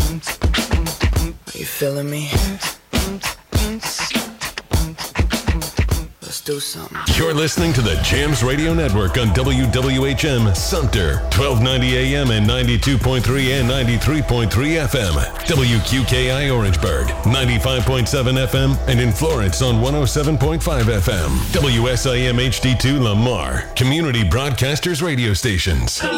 Are you feeling me? Let's do something. You're listening to the Jams Radio Network on WWHM Sumter, 1290 AM and 92.3 and 93.3 FM. WQKI Orangeburg, 95.7 FM, and in Florence on 107.5 FM. WSIM HD2 Lamar, Community Broadcasters Radio Stations.